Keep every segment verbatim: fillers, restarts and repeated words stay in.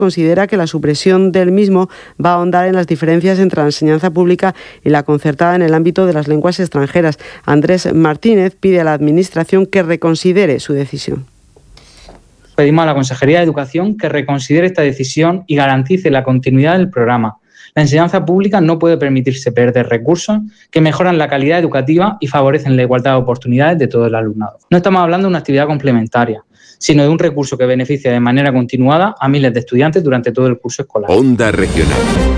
considera que la supresión del mismo va a ahondar en las diferencias entre la enseñanza pública y la concertada en el ámbito de las lenguas extranjeras. Andrés Martínez pide a la Administración que reconsidere su decisión. Pedimos a la Consejería de Educación que reconsidere esta decisión y garantice la continuidad del programa. La enseñanza pública no puede permitirse perder recursos que mejoran la calidad educativa y favorecen la igualdad de oportunidades de todo el alumnado. No estamos hablando de una actividad complementaria, sino de un recurso que beneficia de manera continuada a miles de estudiantes durante todo el curso escolar. Onda Regional.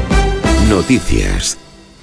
Noticias.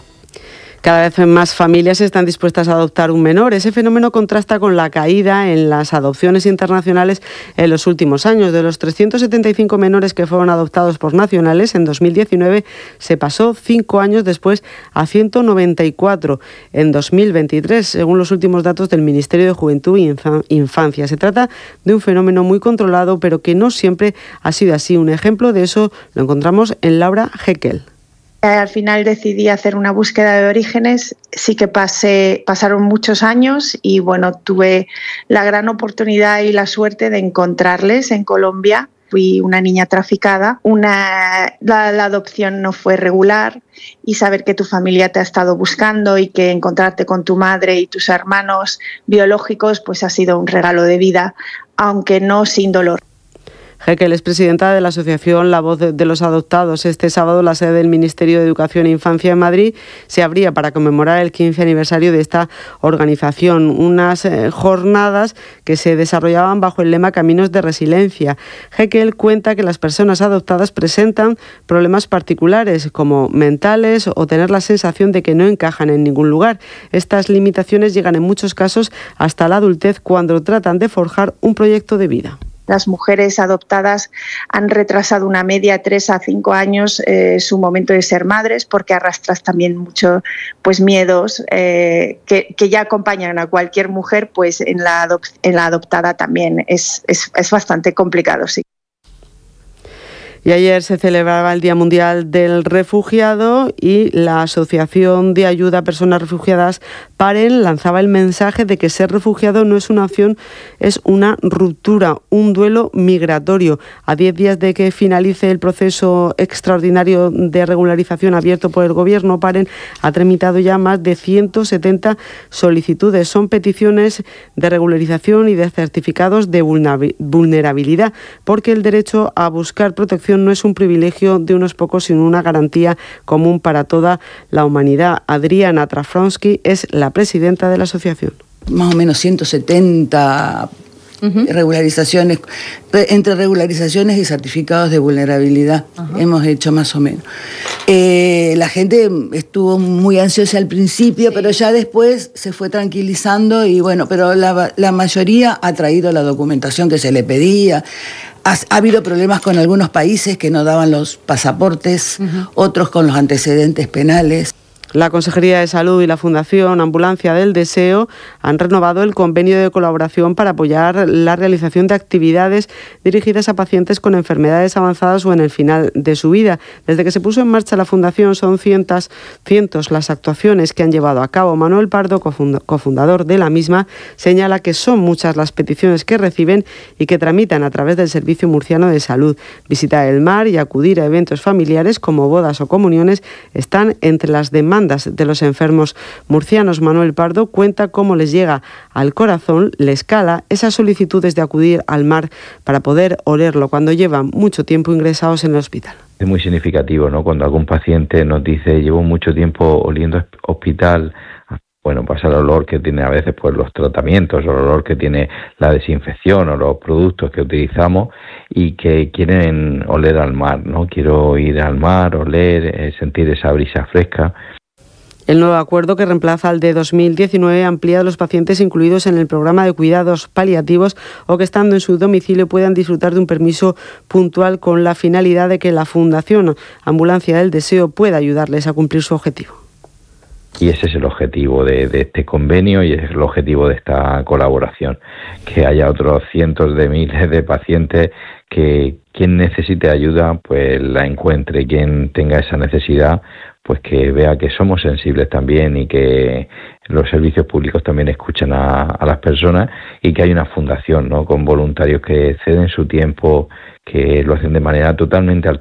Cada vez más familias están dispuestas a adoptar un menor. Ese fenómeno contrasta con la caída en las adopciones internacionales en los últimos años. De los trescientos setenta y cinco menores que fueron adoptados por nacionales en dos mil diecinueve, se pasó cinco años después a ciento noventa y cuatro en dos mil veintitrés, según los últimos datos del Ministerio de Juventud e Infancia. Se trata de un fenómeno muy controlado, pero que no siempre ha sido así. Un ejemplo de eso lo encontramos en Laura Heckel. Al final decidí hacer una búsqueda de orígenes, sí que pasé, pasaron muchos años y bueno, tuve la gran oportunidad y la suerte de encontrarles en Colombia. Fui una niña traficada, una, la, la adopción no fue regular y saber que tu familia te ha estado buscando y que encontrarte con tu madre y tus hermanos biológicos pues ha sido un regalo de vida, aunque no sin dolor. Heckel es presidenta de la asociación La Voz de los Adoptados. Este sábado la sede del Ministerio de Educación e Infancia en Madrid se abría para conmemorar el quince aniversario de esta organización. Unas eh, jornadas que se desarrollaban bajo el lema Caminos de Resiliencia. Heckel cuenta que las personas adoptadas presentan problemas particulares como mentales o tener la sensación de que no encajan en ningún lugar. Estas limitaciones llegan en muchos casos hasta la adultez cuando tratan de forjar un proyecto de vida. Las mujeres adoptadas han retrasado una media de tres a cinco años eh, su momento de ser madres porque arrastras también mucho pues, miedos eh, que, que ya acompañan a cualquier mujer, pues en la, adop- en la adoptada también es, es, es bastante complicado, sí. Y ayer se celebraba el Día Mundial del Refugiado y la Asociación de Ayuda a Personas Refugiadas, PAREN, lanzaba el mensaje de que ser refugiado no es una opción, es una ruptura, un duelo migratorio. A diez días de que finalice el proceso extraordinario de regularización abierto por el Gobierno, PAREN ha tramitado ya más de ciento setenta solicitudes. Son peticiones de regularización y de certificados de vulnerabilidad, porque el derecho a buscar protección no es un privilegio de unos pocos, sino una garantía común para toda la humanidad. Adriana Trafronsky es la presidenta de la asociación. Más o menos ciento setenta uh-huh. regularizaciones, entre regularizaciones y certificados de vulnerabilidad uh-huh. hemos hecho más o menos. Eh, la gente estuvo muy ansiosa al principio, sí. pero ya después se fue tranquilizando y bueno, pero la, la mayoría ha traído la documentación que se le pedía. Ha, ha habido problemas con algunos países que no daban los pasaportes, uh-huh. otros con los antecedentes penales. La Consejería de Salud y la Fundación Ambulancia del Deseo han renovado el convenio de colaboración para apoyar la realización de actividades dirigidas a pacientes con enfermedades avanzadas o en el final de su vida. Desde que se puso en marcha la Fundación son cientos, cientos las actuaciones que han llevado a cabo. Manuel Pardo, cofundador de la misma, señala que son muchas las peticiones que reciben y que tramitan a través del Servicio Murciano de Salud. Visitar el mar y acudir a eventos familiares como bodas o comuniones están entre las demandas de los enfermos murcianos. Manuel Pardo cuenta cómo les llega al corazón, les cala esas solicitudes de acudir al mar para poder olerlo cuando llevan mucho tiempo ingresados en el hospital. Es muy significativo, ¿no? Cuando algún paciente nos dice llevo mucho tiempo oliendo hospital, bueno, pasa el olor que tiene a veces pues los tratamientos, o el olor que tiene la desinfección o los productos que utilizamos y que quieren oler al mar, ¿no? Quiero ir al mar, oler, eh, sentir esa brisa fresca. El nuevo acuerdo, que reemplaza al de dos mil diecinueve, amplía a los pacientes incluidos en el programa de cuidados paliativos o que estando en su domicilio puedan disfrutar de un permiso puntual con la finalidad de que la Fundación Ambulancia del Deseo pueda ayudarles a cumplir su objetivo. Y ese es el objetivo de, de este convenio y es el objetivo de esta colaboración, que haya otros cientos de miles de pacientes que quien necesite ayuda pues la encuentre, quien tenga esa necesidad pues que vea que somos sensibles también y que los servicios públicos también escuchan a, a las personas y que hay una fundación, ¿no? Con voluntarios que ceden su tiempo, que lo hacen de manera totalmente